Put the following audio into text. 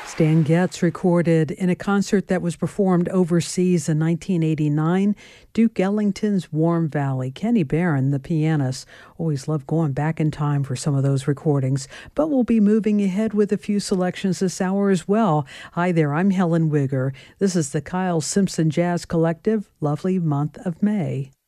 Stan Getz recorded in a concert that was performed overseas in 1989, Duke Ellington's Warm Valley. Kenny Barron, the pianist, always loved going back in time for some of those recordings, but we'll be moving ahead with a few selections this hour as well. Hi there, I'm Helen Wigger. This is the Kyle Simpson Jazz Collective, lovely month of May.